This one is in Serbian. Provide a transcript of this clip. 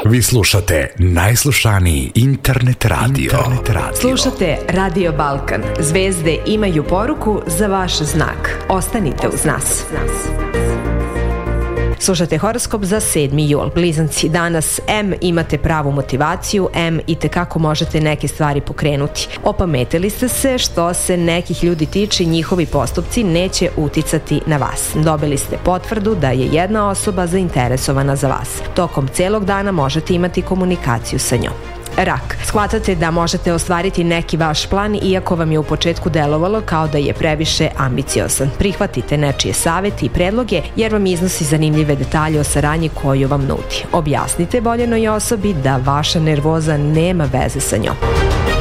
Vi slušate najslušaniji internet radio. Slušate Radio Balkan. Zvezde imaju poruku za vaš znak. Ostanite uz nas. Slušate horoskop za 7. jul. Blizanci, danas imate pravu motivaciju, itekako možete neke stvari pokrenuti. Opametili ste se, što se nekih ljudi tiče, njihovi postupci neće uticati na vas. Dobili ste potvrdu da je jedna osoba zainteresovana za vas. Tokom celog dana možete imati komunikaciju sa njom. Rak. Shvatate da možete ostvariti neki vaš plan, iako vam je u početku delovalo kao da je previše ambiciozan. Prihvatite nečije savete i predloge, jer vam iznosi zanimljive detalje o saradnji koju vam nudi. Objasnite voljenoj osobi da vaša nervoza nema veze sa njom.